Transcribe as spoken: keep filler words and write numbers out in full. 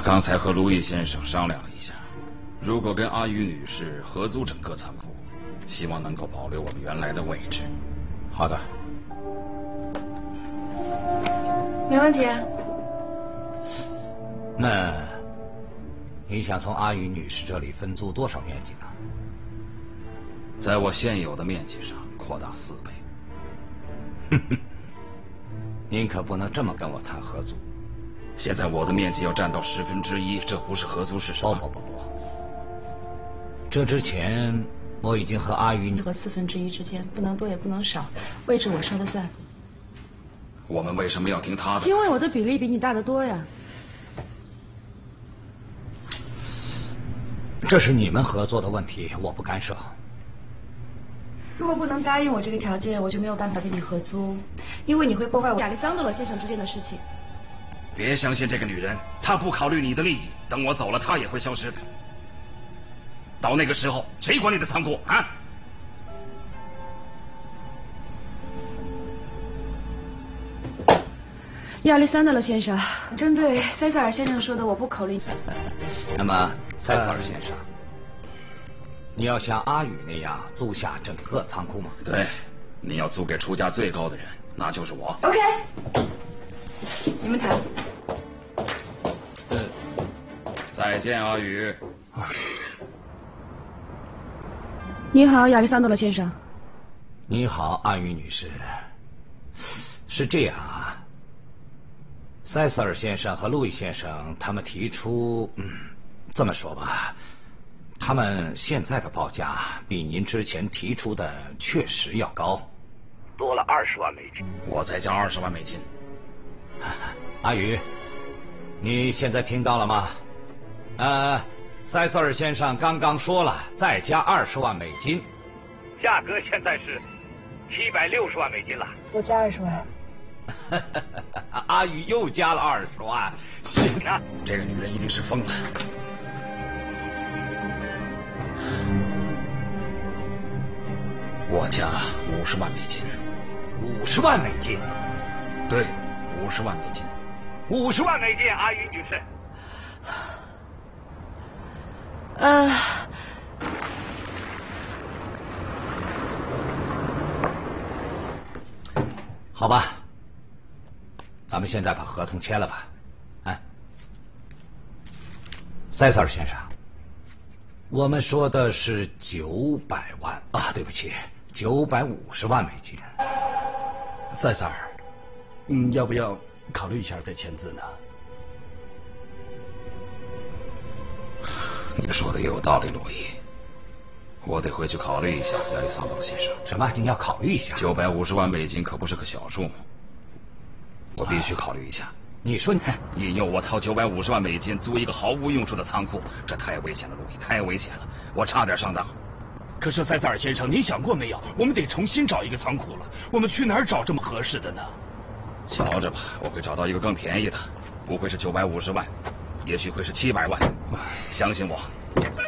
刚才和路易先生商量了一下，如果跟阿宇女士合租整个仓库，希望能够保留我们原来的位置。 好的， 没问题啊。 那你想从阿宇女士这里分租多少面积呢？ 在我现有的面积上扩大四倍。 哼哼，您可不能这么跟我谈合租。 现在我的面积要占到十分之一，这不是合租是什么？ 不不不不，这之前我已经和阿宇和四分之一之间不能多也不能少，位置我说了算。 我们为什么要听他的？ 因为我的比例比你大得多呀。 这是你们合作的问题，我不干涉。 如果不能答应我这个条件，我就没有办法跟你合租，因为你会破坏我亚历桑德罗先生之间的事情。 别相信这个女人，她不考虑你的利益，等我走了，她也会消失的。到那个时候，谁管你的仓库啊？ 亚历桑德罗先生，针对塞塞尔先生说的，我不考虑。 那么，塞塞尔先生，你要像阿宇那样租下整个仓库吗？ 对，你要租给出价最高的人，那就是我。 OK， 你们谈。 呃，再见，阿宇。 你好，亚历桑德罗先生。 你好，阿宇女士。是这样啊，塞塞尔先生和路易先生他们提出，嗯，这么说吧，他们现在的报价比您之前提出的确实要高，多了二十万美金。 我再加二十万美金。 阿宇，你现在听到了吗？呃，塞塞尔先生刚刚说了，再加二十万美金， 价格现在是七百六十万美金了。 我加二十万。 阿宇又加了二十万，行啊！ 这个女人一定是疯了。我加五十万美金。 五十万美金？ 对，五十万美金。 五十万美金，阿宇女士。 呃， 好吧，咱们现在把合同签了吧。哎，塞塞尔先生，我们说的是九百万啊，对不起，九百五十万美金。 塞塞尔，嗯，要不要考虑一下再签字呢？ 你说的有道理，路易。我得回去考虑一下，亚历桑德罗先生。 什么？您要考虑一下？ 九百五十万美金可不是个小数目，我必须考虑一下。 你说你引诱我掏九百五十万美金租一个毫无用处的仓库，这太危险了，路易，太危险了，我差点上当。 可是塞塞尔先生，你想过没有？我们得重新找一个仓库了，我们去哪儿找这么合适的呢？ 瞧着吧，我会找到一个更便宜的，不会是九百五十万，也许会是七百万。相信我。